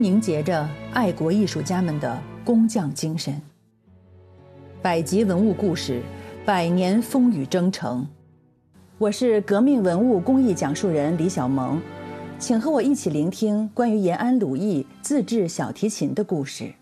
凝结着爱国艺术家们的工匠精神。百集文物故事，百年风雨征程。我是革命文物工艺讲述人李小萌，请和我一起聆听关于延安鲁艺自制小提琴的故事。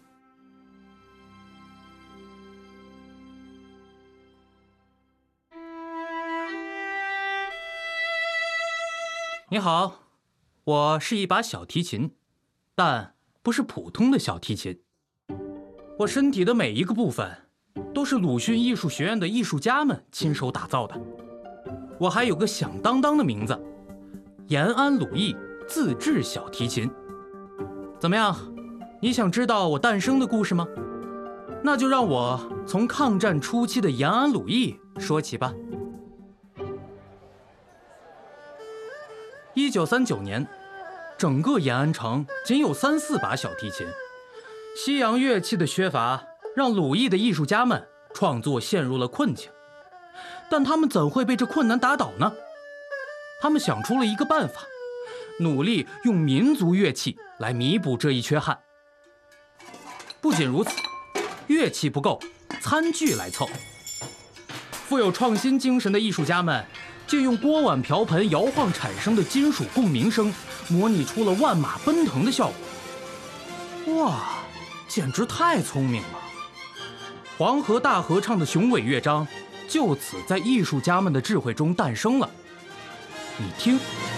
你好，我是一把小提琴，但不是普通的小提琴。我身体的每一个部分都是鲁迅艺术学院的艺术家们亲手打造的。我还有个响当当的名字，延安鲁艺自制小提琴。怎么样，你想知道我诞生的故事吗？那就让我从抗战初期的延安鲁艺说起吧。1939年，整个延安城仅有3-4把小提琴，西洋乐器的缺乏让鲁艺的艺术家们创作陷入了困境。但他们怎会被这困难打倒呢？他们想出了一个办法，努力用民族乐器来弥补这一缺憾。不仅如此，乐器不够，餐具来凑。富有创新精神的艺术家们借用锅碗瓢盆摇晃产生的金属共鸣声，模拟出了万马奔腾的效果。哇，简直太聪明了！黄河大合唱的雄伟乐章就此在艺术家们的智慧中诞生了。你听，